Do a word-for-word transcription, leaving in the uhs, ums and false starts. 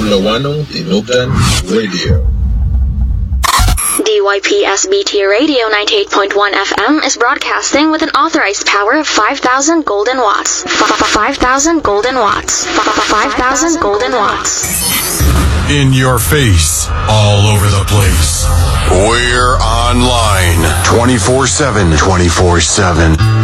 Lawanong Tinugdan Radio. D Y P S B T Radio ninety-eight point one F M is broadcasting with an authorized power of five thousand golden watts. five thousand golden watts. five thousand golden watts. In your face, all over the place. We're online twenty-four seven. twenty-four seven.